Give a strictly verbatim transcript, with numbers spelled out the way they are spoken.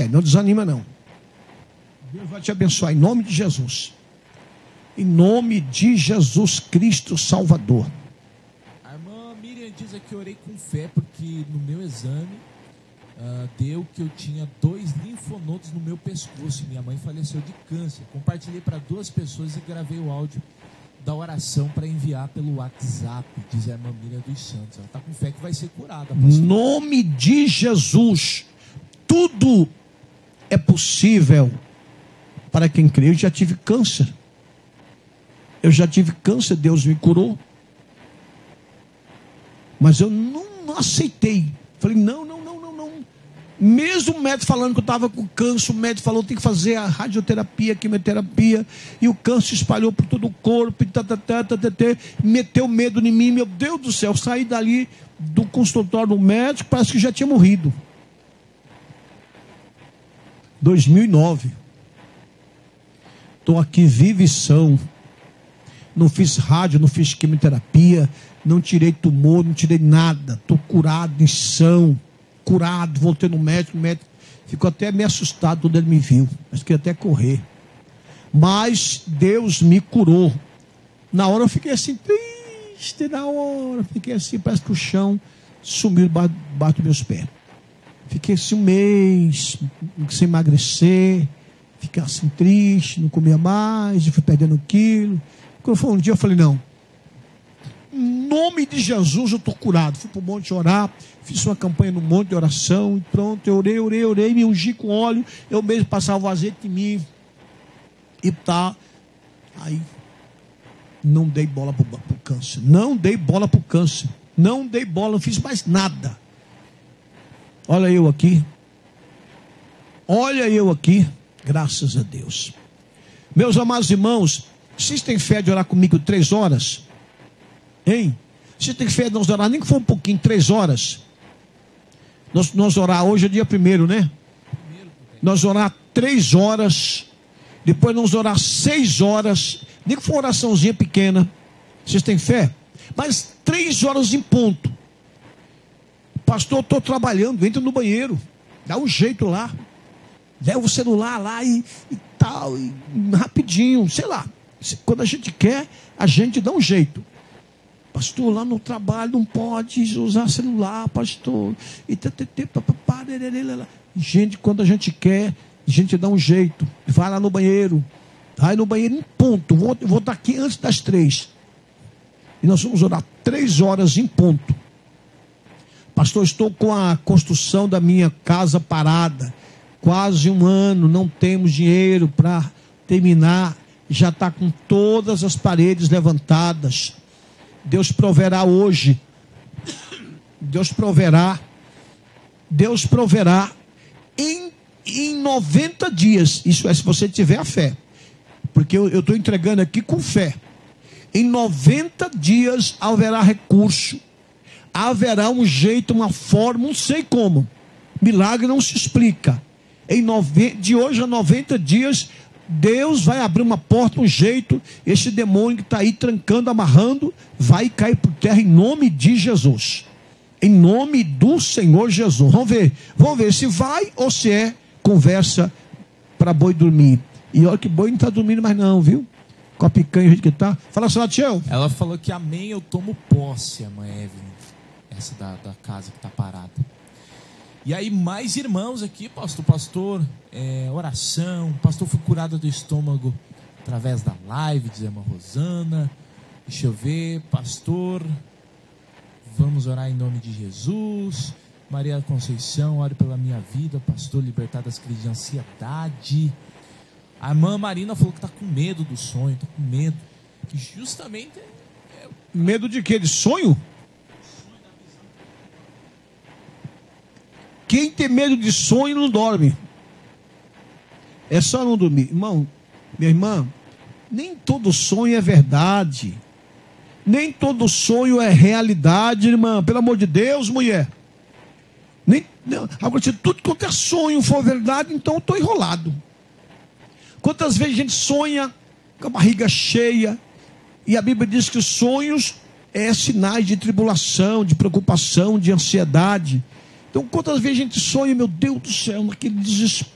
fé, não desanima não. Deus vai te abençoar em nome de Jesus. Em nome de Jesus Cristo Salvador. A irmã Miriam diz que eu orei com fé porque no meu exame uh, deu que eu tinha dois linfonodos no meu pescoço e minha mãe faleceu de câncer. Compartilhei para duas pessoas e gravei o áudio da oração para enviar pelo WhatsApp, diz a irmã Miriam dos Santos. Ela está com fé que vai ser curada. Em nome de Jesus, tudo é possível para quem crê. Eu já tive câncer. Eu já tive câncer, Deus me curou. Mas eu não, não aceitei. Falei, não, não, não, não, não. Mesmo o médico falando que eu estava com câncer, o médico falou que tem que fazer a radioterapia, a quimioterapia, e o câncer espalhou por todo o corpo, e tá, tá, tá, tá, tá, tá, meteu medo em mim, meu Deus do céu, saí dali do consultório do médico, parece que já tinha morrido. dois mil e nove. Estou aqui vivo e são. Não fiz rádio, não fiz quimioterapia, não tirei tumor, não tirei nada. Estou curado, em são, curado. Voltei no médico, o médico ficou até meio assustado quando ele me viu. Mas queria até correr. Mas Deus me curou. Na hora eu fiquei assim, triste, na hora. Fiquei assim, parece que o chão sumiu debaixo dos meus pés. Fiquei assim um mês, sem emagrecer. Fiquei assim triste, não comia mais, fui perdendo quilo. Quando foi um dia eu falei, não, em nome de Jesus eu estou curado. Fui para o monte orar, fiz uma campanha no monte de oração, e pronto, eu orei, orei, orei, me ungi com óleo, eu mesmo passava o azeite em mim, e tá, aí, não dei bola para o câncer, não dei bola para o câncer, não dei bola, não fiz mais nada. Olha eu aqui, olha eu aqui, graças a Deus. Meus amados irmãos, vocês têm fé de orar comigo três horas? Hein? Vocês têm fé de nós orar, nem que for um pouquinho, três horas? Nós, nós orar, hoje é dia primeiro, né? Nós orar três horas, depois nós orar seis horas, nem que for uma oraçãozinha pequena. Vocês têm fé? Mas três horas em ponto. Pastor, eu estou trabalhando, entra no banheiro, dá um jeito lá, leva o celular lá e, e tal, e rapidinho, sei lá. Quando a gente quer, a gente dá um jeito. Pastor, lá no trabalho não pode usar celular, pastor. E gente, quando a gente quer, a gente dá um jeito. Vai lá no banheiro. Vai no banheiro em ponto. Vou, vou estar aqui antes das três. E nós vamos orar três horas em ponto. Pastor, estou com a construção da minha casa parada. Quase um ano, não temos dinheiro para terminar. Já está com todas as paredes levantadas. Deus proverá hoje. Deus proverá. Deus proverá em, em noventa dias. Isso é se você tiver a fé. Porque eu estou entregando aqui com fé. Em noventa dias haverá recurso. Haverá um jeito, uma forma, não sei como. Milagre não se explica. Em nove... De hoje a noventa dias, Deus vai abrir uma porta, um jeito. Esse demônio que está aí trancando, amarrando, vai cair por terra em nome de Jesus. Em nome do Senhor Jesus. Vamos ver, vamos ver se vai ou se é conversa para boi dormir. E olha que boi não está dormindo mais não, viu? Com a picanha, o jeito que está. Fala só, Tião. Ela falou que amém, eu tomo posse, a mãe Evelyn. Essa da, da casa que está parada. E aí mais irmãos aqui, pastor, pastor, é, oração, pastor foi curado do estômago através da live, diz a irmã Rosana. Deixa eu ver, pastor, vamos orar em nome de Jesus. Maria Conceição, ore pela minha vida, pastor, libertar das crises de ansiedade. A irmã Marina falou que está com medo do sonho, está com medo. Que justamente... É... Medo de quê? De sonho? Quem tem medo de sonho não dorme. É só não dormir. Irmão, minha irmã, nem todo sonho é verdade. Nem todo sonho é realidade, irmã. Pelo amor de Deus, mulher. Nem, não. Agora, se tudo quanto é sonho for verdade, então eu estou enrolado. Quantas vezes a gente sonha com a barriga cheia, e a Bíblia diz que os sonhos é sinais de tribulação, de preocupação, de ansiedade. Então, quantas vezes a gente sonha, meu Deus do céu, naquele desespero,